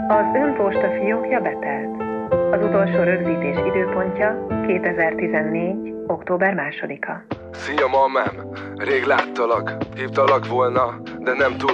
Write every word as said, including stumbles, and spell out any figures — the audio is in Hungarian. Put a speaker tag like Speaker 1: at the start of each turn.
Speaker 1: Az önposta fiókja betelt. Az utolsó rögzítés időpontja kétezer-tizennégy. október másodika.
Speaker 2: Szia, mamám! Rég láttalak, hívtalak volna, de nem tudtam.